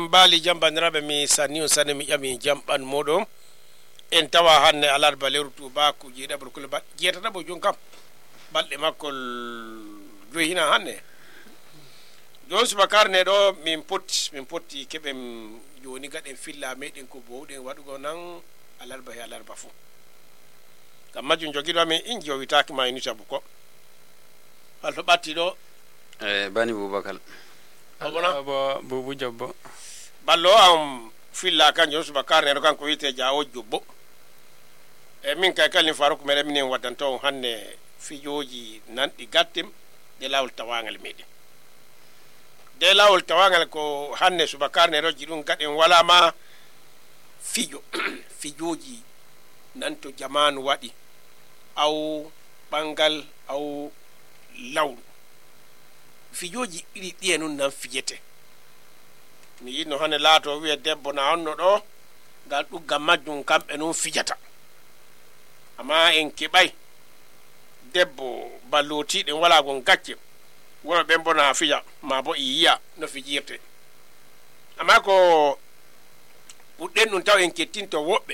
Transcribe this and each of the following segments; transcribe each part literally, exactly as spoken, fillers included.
bali jambandiraɓe mi sanni on sanne mi ƴami jamɓan moɗon en tawa hannde alarba lewru tuba ko jeeɗiɗaɓol kole baɗ jeetataɓo jon kam balɗe makkol joyi hina hannde jon subakar ne ɗo min potti min potti keɓen joni gaɗen filla meɗen ko bowɗen waɗugo nan alarba he alarba fo gam majjum joguiɗo amin inji o witaki ma inita buko halto ɓatti ɗo e bani boubakal abona bo bubu jobbo ballo am filla kan jon subakar ne ɗo kanko wiyete jawo jobbo e min kay kalni farouk meɗen minen waddanto on hannde fijoji nanɗi gattem de lawol tawagal meɗen de lawol tawagal ko hannde subakar ne roji ɗum gaɗen wala ma fijo fijoji nanto jamanu waɗi aw ɓangal aw lawru fijoji ɗiɗi ɗiye nun nan fijete mi yinno hannde laato wiye debbo na onno ɗo ngal ɗugga majjum kamɓe nun fijata amma en keɓay debbo ballotiɗen wala gon gacce wona ɓen bona fija ma bo i yiya no fijirte amma ko ɓuɗɗen ɗum taw en kettinto woɓɓe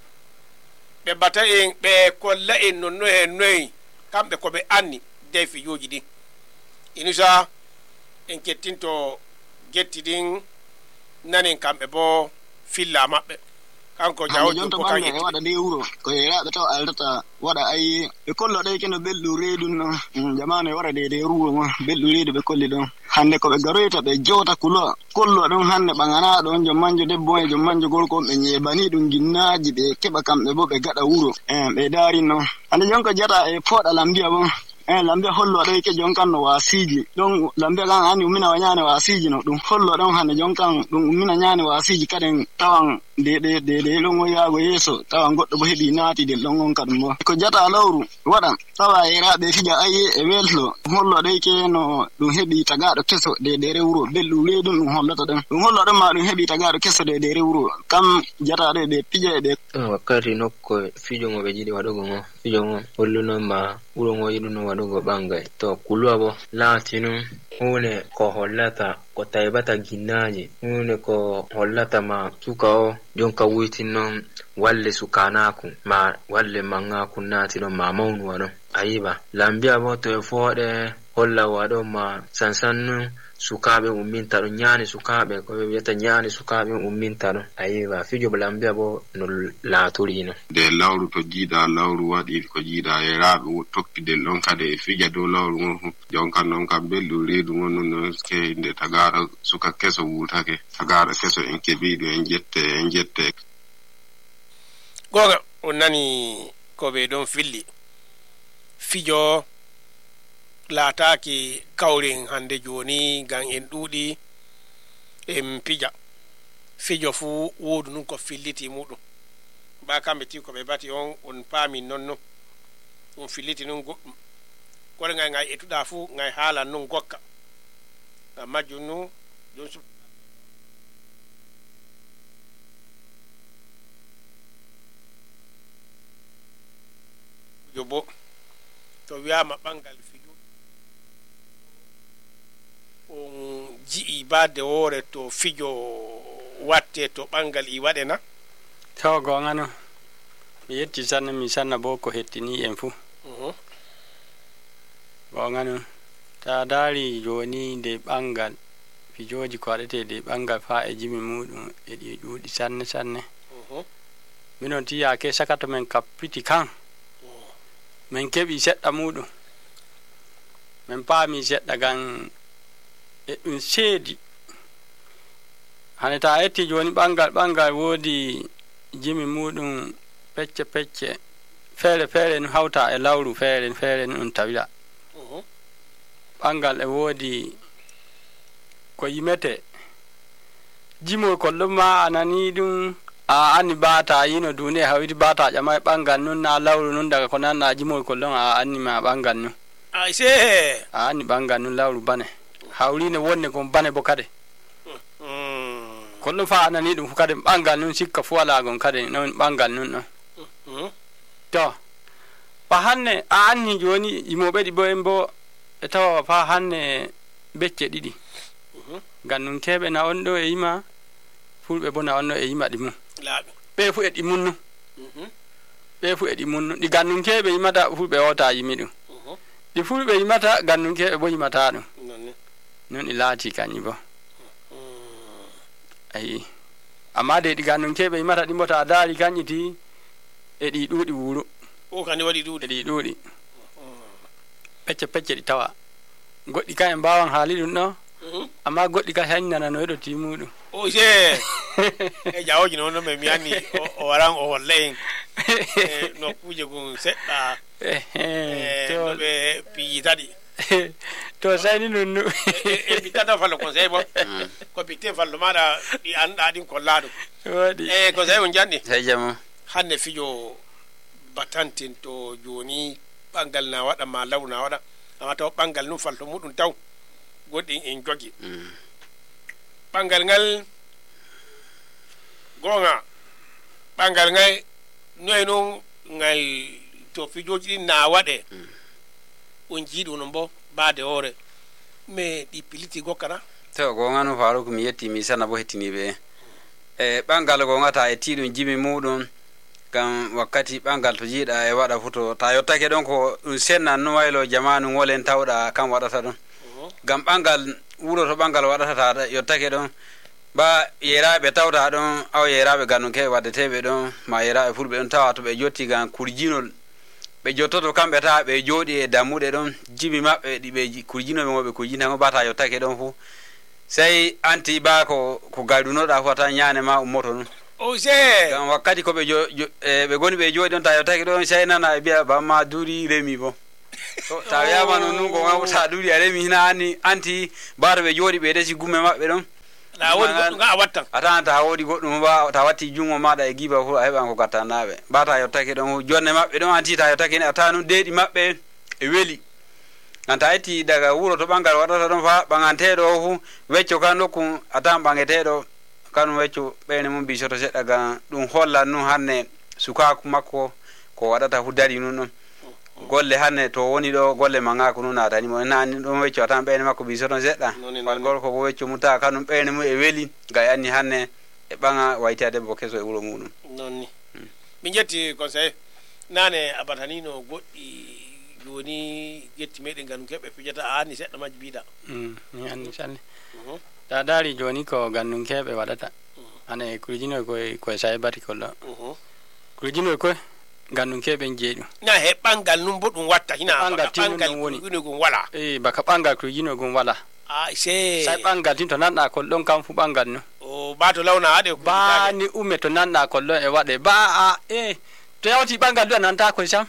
ɓe bata en ɓe kolla en no no hen noyi kamɓe koɓe anni de fijoji ɗin inisa en kettinto getti ɗin nanen kamɓe bo filla maɓɓe kanko jawo jonto bande e waɗa de wuro ko yaaɓe taw aldata waɗa ayi ɓe kollo ɗay keno belɗum reedum ɗon jamanu e waɗa de de ruwo mo belɗum reedu ɓe kolli ɗon hannde ko ɓe garoyta ɓe jowta kulo kollo ɗon hannde ɓagana ɗon jom manjo debbo e jom manjo gorko ɓe ñeebani ɗum ginnaji ɓe keɓa kamɓe bo ɓe gaɗa wuro e ɓe daari noon hannde jonko jata e pooɗa lambiya bon eh lambe hollo ɗo ke jonkan no wasiji ɗon lambe kan ani ummina wanyane wasiji no ɗum hollo ɗon hande jonkan ɗum ummina nyane wasiji kaden tawan de de de de longo yaago yeso tawan goɗɗo bo heɓi naati de longon kadum bo ko jata lawru waɗan tawa yeraɓe fija ayi e welto hollo ɗo ke no ɗum heɓi tagaɗo keso de de rewro belɗum reedum ɗum hollata ɗon ɗum hollo ɗon ma ɗum heɓi tagaɗo keso de de rewro kam jata ɗo ɓe pija ɓe wakkati nokko fijo ngo ɓe jiɗi waɗugo ngo fijo ngo holluno ma wuro ngo yiɗuno waɗugo ɓangay to kuluwa bo laati nun hunde ko hollata ko taybata ginnaji hunde ko hollata ma suka o jonka wuytin noon walle sukanaku ma walle mangaku naati ɗon ma mawnuwa ɗon ayiba lambiya bo to e fooɗe holla waɗo ma sansan nun sukaɓe umminta ɗon ñaani sukaɓe ko ɓe wiyata ñaani sukaɓe umminta ɗon ayiwa fijo lambiya bo no laatorino de lawru to jiiɗa lawru waɗi ko jiiɗa yeraɓe tokkidel ɗon kadi e fija dow lawru ngon jonkan noon kam belɗum reedu ngon non ke nde tagaɗo suka keso wutake tagaɗo keso en keɓiɗum en jette en jette goga on nani ko ɓe ɗon filli fijo laataki kawren hande joni gam en ɗuuɗi en pija fijo fuu wodu nun ko filliti muɗum ba kamɓe ti ko ɓe bati on on paami nonno on filliti nun goɗɗum kole ngay ngay etuɗa fuu ngay haalan nun gokka gam majjum nu jon jo bo to wiyama ɓangal fijo on ji'i badde woore to fijo watte to ɓangal i waɗena taw gonga no mi yetti sanne mi sanna bo ko hettini en fuu gonga no ta daari joni nde ɓangal fijoji ko waɗete de ɓangal fa e jimi muɗum e ɗi ɗuuɗi sanne sanne minon tiyake sakato men kappiti kan min keɓi seɗɗa muɗum min paami seɗɗa gan e ɗum seedi hane ta etti joni ɓangal ɓangal woodi jimi muɗum pecce pecce feere feere no hawta e lawru feere feere no ɗum tawiya ɓangal e woodi ko yimete jimol kollum ma anani ɗum a anni bata yino duni e hawiti bata ƴama e ɓangal nun na lawru nun daga ko nanna jimol kollon a anni ma ɓangal nun ay se a anni ɓangal nun lawru bane hawrine wonne kon bane bo kade kollum fa anani ɗum fu kade ɓangal nun sikka fu wala gon kade non ɓangal nun ɗon to fa hanne a anni joni yimoɓe ɗi bo en bo e tawa fa hanne becce ɗiɗi ngam nun keɓe na on ɗo e yima fulɓe bo na onno e yima ɗi mum laaɓi ɓe fu e ɗi munnu ɓe fu e ɗi munnu ɗi gannunkeɓe yimata fulɓe ota yimi ɗum ɗi fulɓe yimata gannunkeɓe bo yimata ɗum non ɗi laati kañƴi bo ayi amma de ɗi gannunkeɓe yimata ɗi mbota daari kañƴi ti e ɗi ɗuuɗi wuuro o kani waɗi ɗuuɗi e ɗi ɗuuɗi pecce pecce ɗi tawa goɗɗi ka e mbawan haali ɗum ɗo amma goɗɗi ka hañnana no eɗo timuɗum o je e jawoji noon noon ɓe miyani o waran o holla en nokkuje gon seɗɗa no ɓe piiji taɗi to sayni nonnu e bittata fallo conseil bo ko bitte fallo maɗa ɗi anɗa ɗin kolla ɗum waɗi e conseil on janɗi sey jamo hande fijo batantin to joni ɓangal na waɗa ma law na waɗa amma taw ɓangal num falto muɗum taw goɗɗin en jogi ɓangal ngal gonga ɓangal ngal noy noon ngal to fijoji ɗin na waɗe on jiiɗu non bo baade hoore mais ɗi piliti gokkata to gonga no faruko mi yetti mi sana bo hettiniɓe e ɓangal gongata e tiɗum jimi muɗum gam wakkati ɓangal to jiiɗa e waɗa futo ta yottake ɗon ko ɗum sennan no waylo jamanu wolen tawɗa kam waɗata ɗon gam ɓangal wuro to ɓangal waɗata yottake ɗon ba yeraɓe tawta ɗon aw yeraɓe gannunkeɓe waddeteɓe ɗon ma yeraɓe fulɓe ɗon tawa to ɓe jotti gam kurjinol ɓe jottoto kamɓe tawa ɓe jooɗi e dammuɗe ɗon jimi maɓɓe ɗiɓe kurjinoɓe moɓe kurjintago bata yottake ɗon fo sey anti ba ko ko galdunoɗa fo ata ñane ma ummoto ɗum o se gam wakkati koɓe ɓe goni ɓe jooɗi ɗon ta yottake ɗon sey nana e mbiya bamma duuri remi bo ta wiyama non nun ko ta duuri a remi hina anni anti bato ɓe jooɗi ɓe resi gumme maɓɓe ɗon a woodi goɗɗum ga a wattan a tawan ta woodi goɗɗum ba ta watti jungo maɗa e giba fo a heɓan ko gattanaɓe mbata yottake ɗon jonne maɓɓe ɗon anti ta yottake ni a tawa nun deeɗi maɓɓe e weeli an ta itti daga wuro to ɓangal waɗata ɗon fa ɓaganteɗo o fu wecco ka nokku a tawan ɓageteɗo kanum wecco ɓeyne mum bisoto seɗɗa gam ɗum hollan nun hanne sukaku makko ko waɗata fu dari nun ɗon golle hanne to woni ɗo golle mangako nun natanimo nani ɗum wecco a tan ɓeyne makko bisoton seɗɗa falgol ko bo wecco mum tawa kanum ɓeyne mum e weeli gay anni hanne e ɓaga wayti a debbo keso e wuuro muɗum nonni min jetti conseil nane abatanino goɗɗi joni jetti meɗen gandum keɓe pijata a anni seɗɗa majji mbiɗa mi anni sanne ta daari joni ko gannunkeɓe waɗata ane kurjinoy koye koye saybati kollo kurjinoy koye gannunkeɓe jeeɗum na he ɓangal num bo ɗum watta hina ɓangal tinɗum woni gon wala e baka ɓangal kurjinoy gon wala a se say ɓangal tin to nanɗa kolɗon kam fu ɓangal no o ba to lawna haɗe ba ni umme to nanɗa kolɗon e waɗe ba a e to yawti ɓangal du a nanta koye sam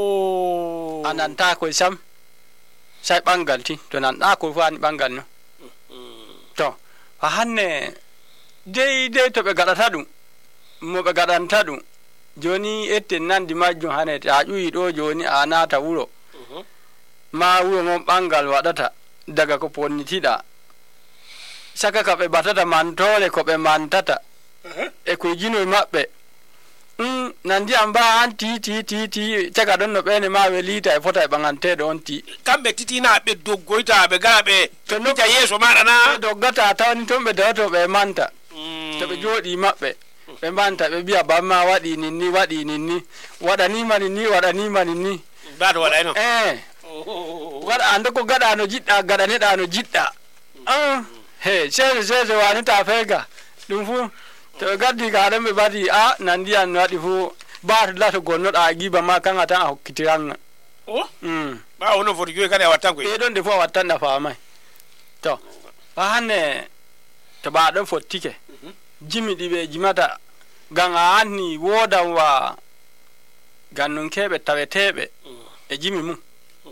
o a nanta koye sam say ɓangal ti to nanɗa ko fu ani ɓangal no to a hanne dey dey to ɓe gaɗata ɗum mo ɓe gaɗanta ɗum joni etten nandi majjum hane ta ƴuwi ɗo joni a naata wuro ma wuro mon ɓangal waɗata daga ko ponnitiɗa saka ka ɓe batata mantore ko ɓe mantata e koye jinoy maɓɓe ɗum nandi am mba an ti ti ti ti caga ɗon no ɓene ma welita e fota e ɓaganteɗo on ti kamɓe titina ɓe doggoyta ɓe gara ɓe to nokka yeeso maɗa na doggata tawni toon ɓe dawato ɓe manta to ɓe jooɗi maɓɓe ɓe manta ɓe mbiya bamma waɗi ninni waɗi ninni waɗanima ninni waɗanima ninni bato waɗayno e waɗa ande ko gaɗa no jiɗɗa gaɗaneɗa no jiɗɗa he sese sese wanita feega ɗum fuu to ɓe gaddi ka ɗon ɓe mbadi a nandiyan no waɗi fuu bato lato gonnoɗa giba ma kanga tan a hokkitiranga o ɓa wono foti joyi kadi a wattan koy ɓeɗon de fof a wattanɗa famay to fa hanne to ɓa ɗon fottike jimi ɗiɓe jimata gam a anni wodan wa gannunkeɓe taweteɓe e jimi mum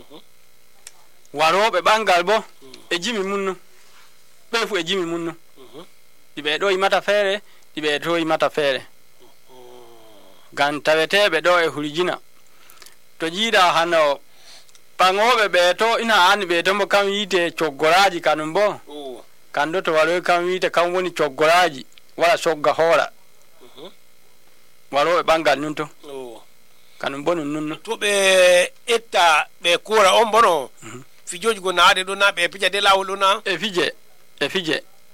waroɓe ɓangal bo e jimi mum nu ɓe fu e jimi mum nu ɗiɓe ɗo yimata feere ɗiɓe to yimata feere gam taweteɓe ɗo e hurjina to jiiɗa hano ɓaŋoɓe ɓe to ina anni ɓe to mo kam yiite coggoraji kanum bo kando to waroy kam wiite kam woni coggoraji wala sogga hoora waroɓe ɓangal nun to kanum bo nun nun to ɓe etta ɓe kuura on bono fijoji go naade ɗo na ɓe pija de lawol ɗo na e fije e fije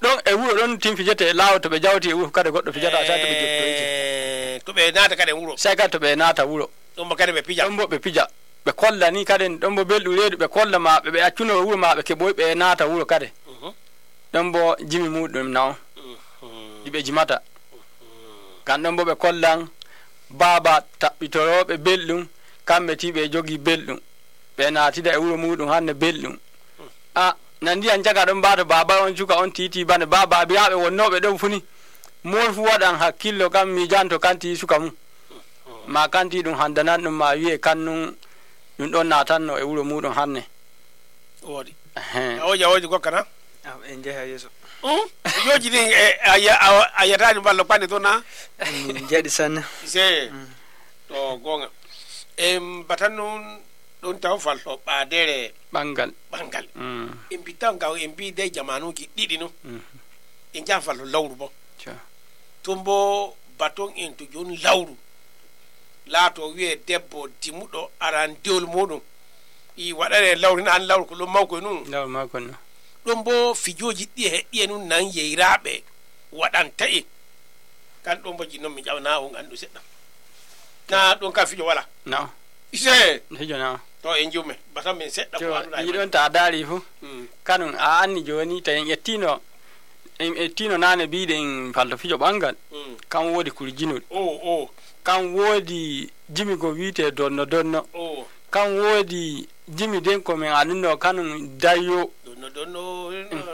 ɗon e wuro ɗon tim fijete e laawo to ɓe jawti e wuro kadi goɗɗo fijata sa to ɓe jettoyke to ɓe naata kadi e wuro sai kadi to ɓe naata wuro ɗon bo kadi ɓe pija ɗon bo ɓe pija ɓe kolla ni kadi ɗon bo belɗum reedu ɓe kolla maɓe ɓe accuno e wuro maɓe keɓoy ɓe naata wuro kadi ɗon bo jimi muɗum naw ɗiɓe jimata kan ɗon bo ɓe kollan baaba taɓɓitoroɓe belɗum kamɓe ti ɓe jogi belɗum ɓe naatida e wuro muɗum hanne belɗum a nandi an jaga ɗon mbato baba on cuka on titi bane baba biyaɓe wonnoɓe ɗon funi mon fu waɗan hakkillo kam mi janto kanti suka mum ma kanti ɗum handanan ɗum ma wiye kannum ɗum ɗon natanno e wuro muɗum hanne woɗi o jawoji gokkana en jeeha yeeso yoji ɗin a yiyatani ballo panɗe to na min jaɗi sanne se to gonga em batan noon ɗon taw falto ɓaadere ɓangal ɓangal en mbi taw gaw en mbi de jamanuji ɗiɗi no en jaha falto lawru bo ton bo baton en to joni lawru laato wiye debbo dimuɗo aran dewol muɗum i waɗane lawru ni an lawru ko ɗum mawkoye nun lawru makon no ɗon bo fijoji ɗi heɗɗi e nun nan yeyraɓe waɗanta e kan ɗon bo jinnon mi ƴawna on andu seɗɗa na ɗon ka fijo wala no ise fijo no to en jumme batan min seɗɗa ko waɗuɗa yiɗon ta daari fu kanum a anni joni ta en ƴettino en ƴettino nane mbiɗen falto fijo ɓangal kan woodi kurjinol o o kan woodi jimi ko wiite donno donno o kan woodi jimi den ko min anunno kanum dayo donno donno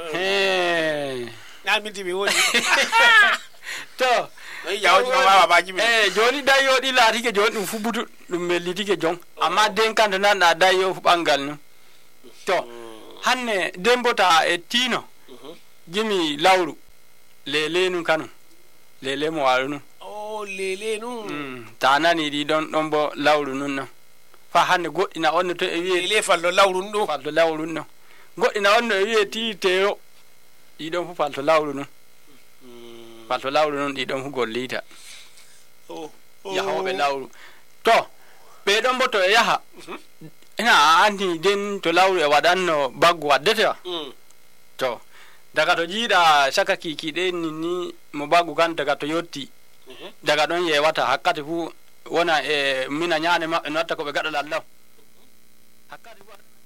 na minti mi woodi to yawji ko wawa ba jimi e joni dayo ɗi laatike joni ɗum fubutu ɗum mellitike jon amma den kanto nanɗa dayo fu ɓangal nu to hanne den bo ta e tino jimi lawru lele nu kanum lele mo waru nu o lele nu ta nani ɗi ɗon ɗon bo lawru nun no fa hande goɗɗina on no to e wiye lele fallo lawru ɗo falto lawru no goɗɗina on no e wiye ti teyo ɗiɗon fu falto lawru nun falto lawru nun ɗiɗon fu gollita yahoɓe lawru to ɓeɗon bo to e yaha ina a anni den to lawru e waɗanno baggu waddete wa to daga to jiiɗa saka kikiɗe ninni mo baggu kan daga to yotti daga ɗon yewata hakkati fu wona e mina ñaane maɓɓe no watta ko ɓe gaɗa lallaw hakkati fu